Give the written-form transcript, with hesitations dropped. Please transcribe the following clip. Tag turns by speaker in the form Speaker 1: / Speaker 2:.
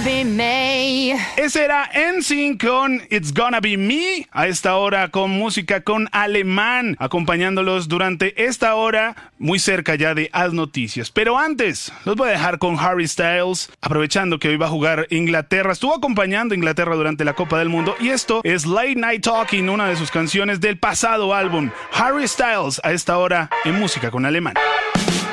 Speaker 1: be me.
Speaker 2: Ese era NSYNC con It's Gonna Be Me. A esta hora con música con Alemán, acompañándolos durante esta hora, muy cerca ya de Haz Noticias. Pero antes, los voy a dejar con Harry Styles, aprovechando que hoy va a jugar Inglaterra. Estuvo acompañando a Inglaterra durante la Copa del Mundo y esto es Late Night Talking, una de sus canciones del pasado álbum. Harry Styles a esta hora en música con Alemán.